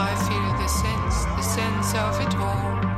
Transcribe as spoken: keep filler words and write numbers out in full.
I feel the sense, the sense of it all.